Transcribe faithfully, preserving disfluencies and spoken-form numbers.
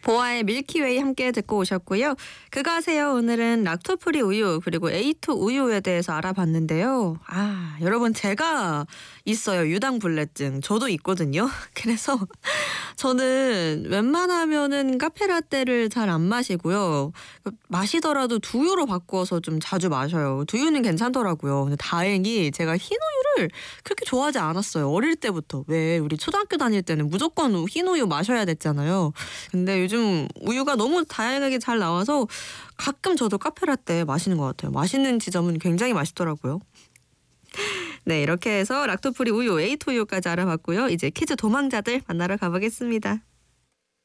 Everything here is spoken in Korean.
보아의 밀키웨이 함께 듣고 오셨고요. 그거 아세요? 오늘은 락토프리 우유 그리고 에이투 우유에 대해서 알아봤는데요. 아, 여러분 제가 있어요. 유당불내증. 저도 있거든요. 그래서 저는 웬만하면은 카페라떼를 잘 안 마시고요. 마시더라도 두유로 바꿔서 좀 자주 마셔요. 두유는 괜찮더라고요. 근데 다행히 제가 흰우유를 그렇게 좋아하지 않았어요. 어릴 때부터. 왜 우리 초등학교 다닐 때는 무조건 흰우유 마셔야 됐잖아요. 근데 요즘 우유가 너무 다양하게 잘 나와서 가끔 저도 카페라떼 마시는 것 같아요. 맛있는 지점은 굉장히 맛있더라고요. 네, 이렇게 해서 락토프리 우유, 에이투 우유까지 알아봤고요. 이제 퀴즈 도망자들 만나러 가보겠습니다.